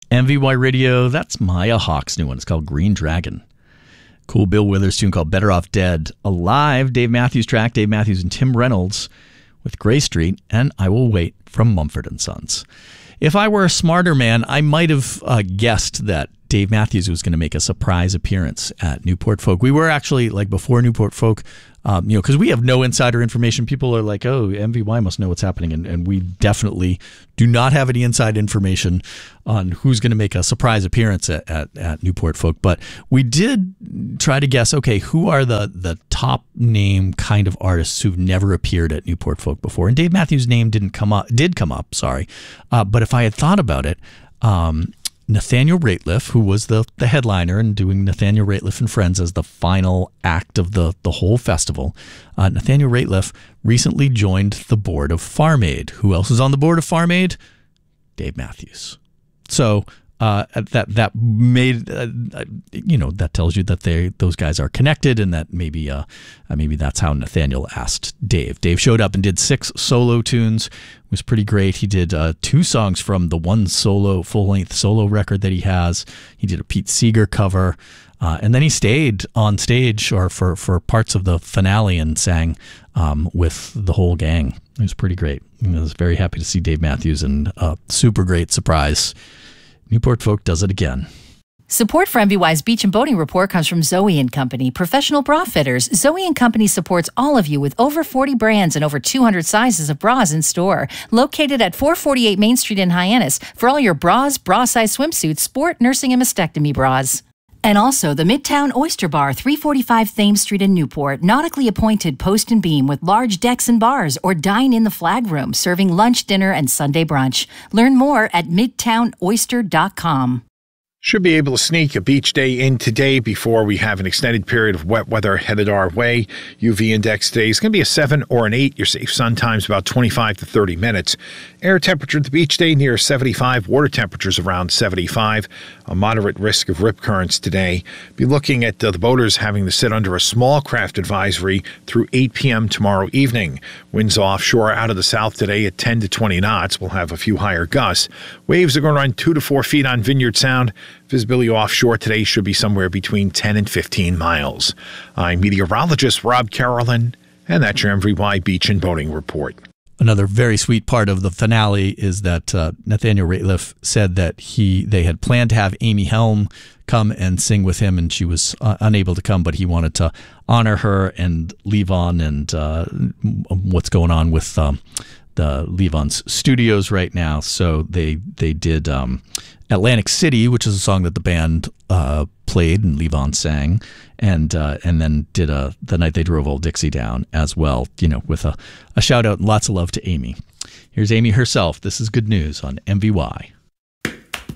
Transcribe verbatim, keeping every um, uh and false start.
M V Y Radio, that's Maya Hawke's new one. It's called Green Dragon. Cool Bill Withers tune called Better Off Dead. Alive, Dave Matthews track, Dave Matthews and Tim Reynolds with Gray Street, and I Will Wait from Mumford and Sons. If I were a smarter man, I might have uh, guessed that Dave Matthews was going to make a surprise appearance at Newport Folk. We were actually, like, before Newport Folk, um, you know, because we have no insider information. People are like, oh, M V Y must know what's happening. And, and we definitely do not have any inside information on who's going to make a surprise appearance at, at, at Newport Folk. But we did try to guess, okay, who are the, the top name kind of artists who've never appeared at Newport Folk before? And Dave Matthews' name didn't come up, did come up, sorry. Uh, but if I had thought about it, um, Nathaniel Rateliff, who was the, the headliner and doing Nathaniel Rateliff and Friends as the final act of the, the whole festival, uh, Nathaniel Rateliff recently joined the board of Farm Aid. Who else is on the board of Farm Aid? Dave Matthews. So uh, that that made uh, you know that tells you that they those guys are connected, and that maybe uh, maybe that's how Nathaniel asked Dave. Dave showed up and did six solo tunes. It was pretty great. He did uh, two songs from the one solo full length solo record that he has. He did a Pete Seeger cover, uh, and then he stayed on stage or for for parts of the finale and sang um, with the whole gang. It was pretty great. I was very happy to see Dave Matthews, and a super great surprise. Newport Folk does it again. Support for M V Y's Beach and Boating Report comes from Zoe and Company, professional bra fitters. Zoe and Company supports all of you with over forty brands and over two hundred sizes of bras in store. Located at four forty-eight Main Street in Hyannis for all your bras, bra-size swimsuits, sport, nursing, and mastectomy bras. And also the Midtown Oyster Bar, three forty-five Thames Street in Newport, nautically appointed post and beam with large decks and bars, or dine in the flag room, serving lunch, dinner, and Sunday brunch. Learn more at midtown oyster dot com. Should be able to sneak a beach day in today before we have an extended period of wet weather headed our way. U V index today is going to be a seven or an eight. Your safe sun time's about twenty-five to thirty minutes. Air temperature at the beach day near seventy-five. Water temperatures around seventy-five. A moderate risk of rip currents today. Be looking at uh, the boaters having to sit under a small craft advisory through eight p.m. tomorrow evening. Winds offshore out of the south today at ten to twenty knots. We'll have a few higher gusts. Waves are going to run two to four feet on Vineyard Sound. Visibility offshore today should be somewhere between ten and fifteen miles. I'm meteorologist Rob Carolyn, and that's your M V Y Beach and Boating Report. Another very sweet part of the finale is that uh, Nathaniel Rateliff said that he they had planned to have Amy Helm come and sing with him, and she was uh, unable to come, but he wanted to honor her and Levon and uh, what's going on with um, the Levon's studios right now. So they they did um, Atlantic City, which is a song that the band uh, played and Levon sang, and uh, and then did a The Night They Drove Old Dixie Down as well, you know, with a, a shout out and lots of love to Amy. Here's Amy herself. This is Good News on M V Y.